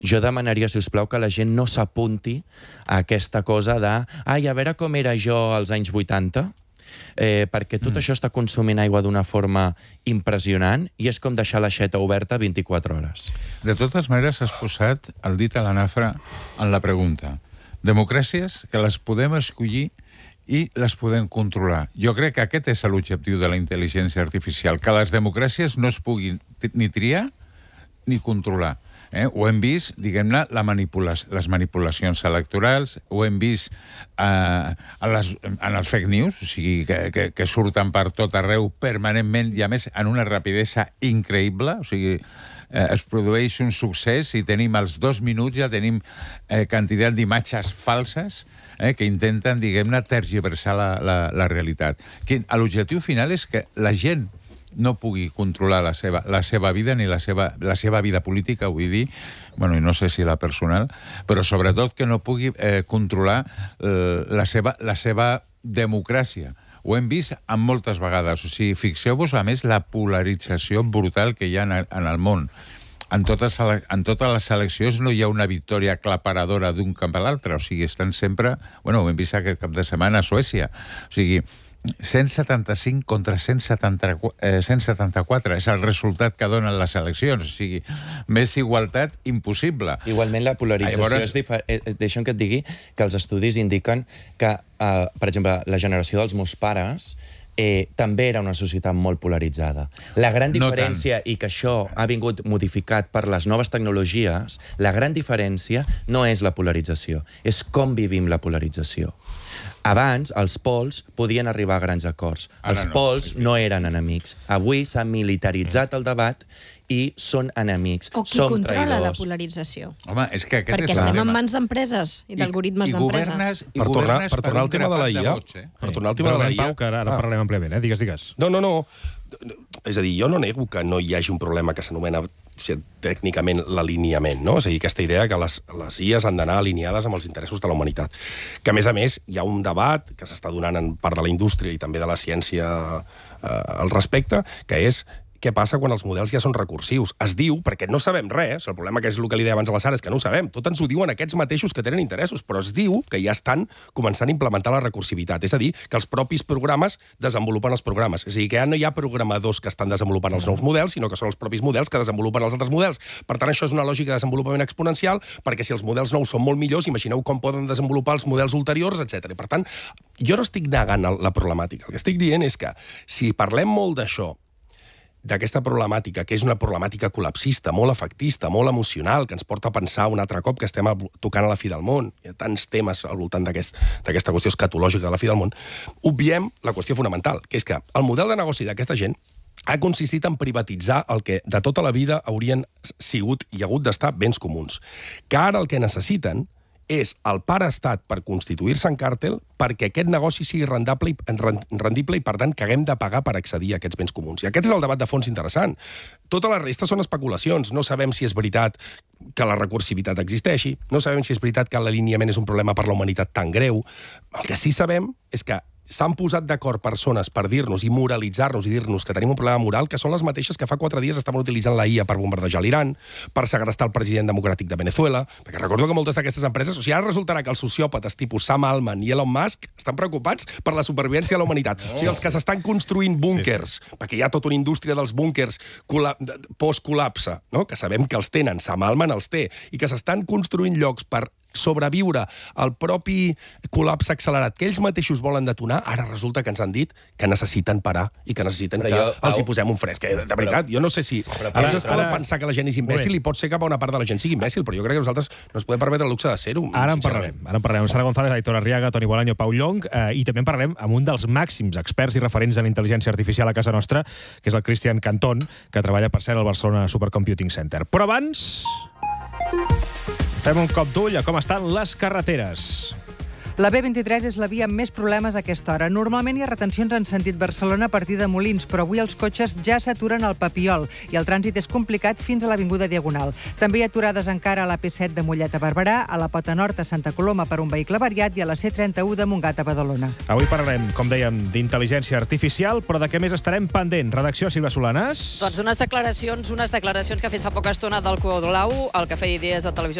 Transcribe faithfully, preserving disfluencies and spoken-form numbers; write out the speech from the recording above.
jo demanaria, si us plau, que la gent no s'apunti a aquesta cosa de ai, a veure com era jo als anys vuitanta, eh, perquè tot mm. això està consumint aigua d'una forma impressionant i és com deixar l'aixeta oberta vint-i-quatre hores. De totes maneres, has posat el dit a la nafra en la pregunta. Democràcies que les podem escollir i les podem controlar. Jo crec que aquest és l'objectiu de la intel·ligència artificial, que les democràcies no es puguin ni triar ni controlar. Eh? Ho hem vist, diguem-ne, la manipula les manipulacions electorals, ho hem vist eh, en, les, en els fake news, o sigui, que, que, que surten per tot arreu permanentment i, a més, en una rapidesa increïble, o sigui, eh, es produeix un succés i tenim als dos minuts ja tenim eh, quantitat d'imatges falses eh, que intenten, diguem-ne, tergiversar la, la, la realitat. L'objectiu final és que la gent no pugui controlar la seva, la seva vida ni la seva, la seva vida política, vull dir, bueno, i no sé si la personal, però sobretot que no pugui eh, controlar eh, la, seva, la seva democràcia. Ho hem vist en moltes vegades. O sigui, fixeu-vos, a més, la polarització brutal que hi ha en, en el món. En totes, en totes les eleccions no hi ha una victòria aclaparadora d'un camp a l'altre. O sigui, estan sempre... Bueno, ho hem vist aquest cap de setmana a Suècia. O sigui, cent setanta-cinc contra cent setanta-quatre és el resultat que donen les eleccions. O sigui, més igualtat impossible. Igualment, la polarització Llavors... és diferent. Deixa'm que et digui que els estudis indiquen que, eh, per exemple, la generació dels meus pares eh, també era una societat molt polaritzada. La gran diferència, no i que això ha vingut modificat per les noves tecnologies, la gran diferència no és la polarització, és com vivim la polarització. Abans, els pols podien arribar a grans acords. Ara els no. pols no eren enemics. Avui s'ha militaritzat el debat i són enemics. O qui Som controla traïdors. la polarització. Home, és que aquest Perquè és estem el en mans d'empreses i d'algoritmes d'empreses. Per tornar, per tornar al tema de la I A, eh? per tornar al tema de la I A... Pau, que ara, ara ah. parlem àmpliament, eh? Digues, digues. No, no, no. És a dir, jo no nego que no hi hagi un problema que s'anomena tècnicament l'alineament, no? És a dir, aquesta idea que les, les I As han d'anar alineades amb els interessos de la humanitat. Que, a més a més, hi ha un debat que s'està donant en part de la indústria i també de la ciència eh, al respecte, que és què passa quan els models ja són recursius. Es diu, perquè no sabem res, el problema que és el que li deia abans a la Sara és que no ho sabem, tot ens ho diuen aquests mateixos que tenen interessos, però es diu que ja estan començant a implementar la recursivitat, és a dir, que els propis programes desenvolupen els programes. És a dir, que ja no hi ha programadors que estan desenvolupant els nous models, sinó que són els propis models que desenvolupen els altres models. Per tant, això és una lògica de desenvolupament exponencial, perquè si els models nous són molt millors, imagineu com poden desenvolupar els models ulteriors, etcètera. Per tant, jo no estic negant la problemàtica. El que estic dient és que si parlem molt d'això, d'aquesta problemàtica, que és una problemàtica col·lapsista, molt efectista, molt emocional, que ens porta a pensar un altre cop que estem tocant a la fi del món. Hi ha tants temes al voltant d'aquesta aquest, qüestió escatològica de la fi del món. Obviem la qüestió fonamental, que és que el model de negoci d'aquesta gent ha consistit en privatitzar el que de tota la vida haurien sigut i hagut d'estar béns comuns. Que ara el que necessiten és el pare-estat per constituir-se en càrtel perquè aquest negoci sigui rendible i, rendible i, per tant, que haguem de pagar per accedir a aquests béns comuns. I aquest és el debat de fons interessant. Tota la resta són especulacions. No sabem si és veritat que la recursivitat existeixi, no sabem si és veritat que l'alineament és un problema per la humanitat tan greu. El que sí sabem és que s'han posat d'acord persones per dir-nos i moralitzar-nos i dir-nos que tenim un problema moral que són les mateixes que fa quatre dies estaven utilitzant la I A per bombardejar l'Iran, per segrestar el president democràtic de Venezuela, perquè recordo que moltes d'aquestes empreses, o sigui, ara resultarà que els sociòpates tipus Sam Altman i Elon Musk estan preocupats per la supervivència de la humanitat. Oh, o sigui, els que s'estan construint búnkers, sí, sí. perquè hi ha tota una indústria dels búnkers post-col·lapse, no? Que sabem que els tenen, Sam Altman els té, i que s'estan construint llocs per sobreviure al propi col·lapse accelerat que ells mateixos volen detonar, ara resulta que ens han dit que necessiten parar i que necessiten però que jo, els hi posem un fresc. Que, de veritat, però, jo no sé si... Ara, ells es poden ara, pensar que la gent és imbècil i pot ser que una part de la gent sigui imbècil, però jo crec que nosaltres no ens podem permetre el luxe de ser-ho. Ara en parlarem. Ara en parlarem amb Sara González, Aitor Arriaga, Toni Bolaño, Pau Llong, eh, i també en parlarem amb un dels màxims experts i referents en intel·ligència artificial a casa nostra, que és el Christian Cantón, que treballa, per cert, al Barcelona Supercomputing Center. Però abans... fem un cop d'ull a com estan les carreteres. La B vint-i-tres és la via amb més problemes a aquesta hora. Normalment hi ha retencions en sentit Barcelona a partir de Molins, però avui els cotxes ja s'aturen al Papiol i el trànsit és complicat fins a l'Avinguda Diagonal. També hi ha aturades encara a l'A P set de Mollet a Barberà, a la Pota Nord a Santa Coloma per un vehicle variat i a la C trenta-u de Montgat a Badalona. Avui parlarem, com dèiem, d'intel·ligència artificial, però de què més estarem pendent? Redacció, Sílvia Solanas. Doncs unes declaracions, unes declaracions que ha fet fa poca estona del Colau, el que feia idees a Televisió